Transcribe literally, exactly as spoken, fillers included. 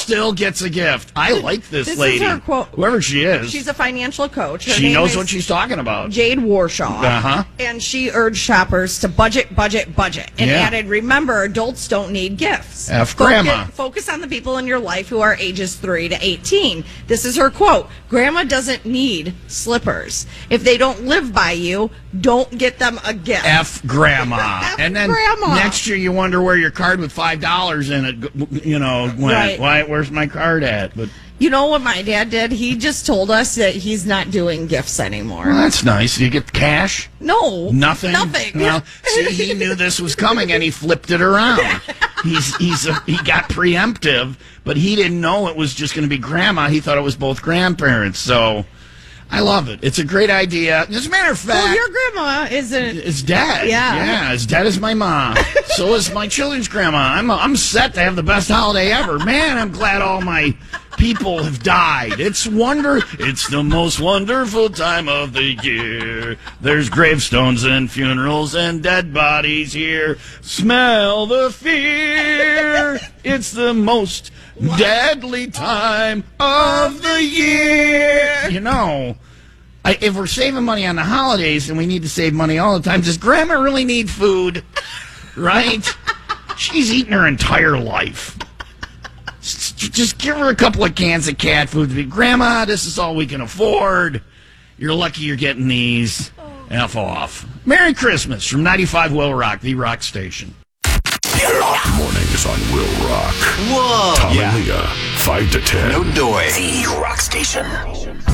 still gets a gift. I like this, this lady. Is her quote. Whoever she is. She's a financial coach. Her she name knows is what she's talking about. Jade Warshaw. Uh-huh. And she urged shoppers to budget, budget, budget. And Yeah. added, remember, adults don't need gifts. F Focus, grandma. focus on the people in your life who are ages three to eighteen. This is her quote. Grandma doesn't need slippers. If they don't live by you, don't get them a gift. F grandma. F and then grandma. next year you wonder where your card with five dollars in it, you know, went. Right. Why? Where's my card at? But You know what my dad did? He just told us that he's not doing gifts anymore. well, that's nice. Do you get cash? No. Nothing. Nothing. Well, see, he knew this was coming and he flipped it around. He's he's a, he got preemptive, but he didn't know it was just going to be grandma. He thought it was both grandparents. So I love it. It's a great idea. As a matter of fact, Well, your grandma isn't. it's dead. Yeah. yeah, as dead as my mom. So is my children's grandma. I'm I'm set to have the best holiday ever. Man, I'm glad all my people have died. It's wonder. It's the most wonderful time of the year. There's gravestones and funerals and dead bodies here. Smell the fear. It's the most deadly time of the year. You know, I, if we're saving money on the holidays and we need to save money all the time, does Grandma really need food? Right? She's eaten her entire life. Just give her a couple of cans of cat food. Grandma, this is all we can afford. You're lucky you're getting these. F off. Merry Christmas from ninety-five Will Rock, the rock station. Mornings on Will Rock. Whoa. Tom Yeah. and Leah, five to ten. No doy. The Rock Station.